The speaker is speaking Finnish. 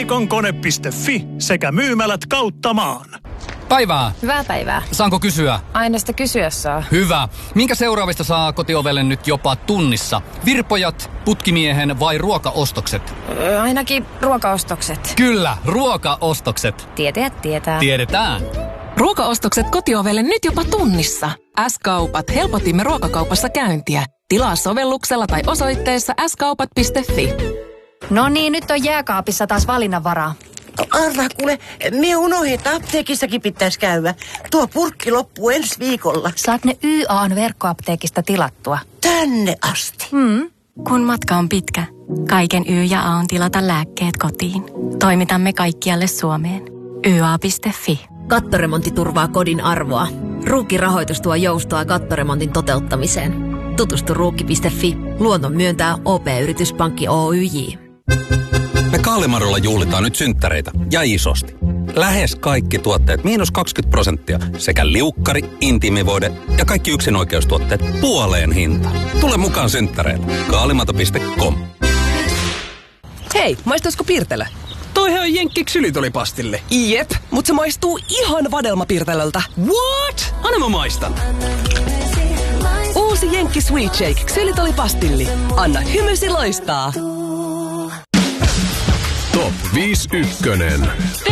Veikkokone.fi sekä myymälät kautta maan. Päivää. Hyvää päivää. Saanko kysyä? Aina sitä kysyä saa. Hyvä. Minkä seuraavista saa kotiovelle nyt jopa tunnissa? Virpojat, putkimiehen vai ruokaostokset? Ainakin ruokaostokset. Kyllä, ruokaostokset. Tietäjät tietää. Tiedetään. Ruokaostokset kotiovelle nyt jopa tunnissa. S-kaupat, helpotimme ruokakaupassa käyntiä. Tilaa sovelluksella tai osoitteessa skaupat.fi. No niin, nyt on jääkaapissa taas valinnanvaraa. Arvaa kuule, me unohdin, että apteekissakin pitäisi käydä. Tuo purkki loppuu ensi viikolla. Saat ne YA:n verkkoapteekista tilattua. Tänne asti. Kun matka on pitkä, kaiken Y ja A on tilata lääkkeet kotiin. Toimitamme kaikkialle Suomeen. YA.fi. Kattoremontti turvaa kodin arvoa. Ruukki-rahoitus tuo joustoa kattoremontin toteuttamiseen. Tutustu ruukki.fi. Luonnon myöntää OP-yrityspankki Oyj. Me Kaalimarolla juhlitaan nyt synttäreitä ja isosti. Lähes kaikki tuotteet -20% sekä liukkari, intiimivoide ja kaikki yksinoikeustuotteet puoleen hintaan. Tule mukaan synttäreille. Kaalimato.com. Hei, maistaisiko Pirtelö? Toihan on Jenkki ksylitolipastille. Jep, mutta se maistuu ihan vadelmapirtelöltä. What? Anna mä maistan. Uusi Jenkki Sweet Shake ksylitolipastilli. Anna hymysi loistaa. Top 5 ykkönen.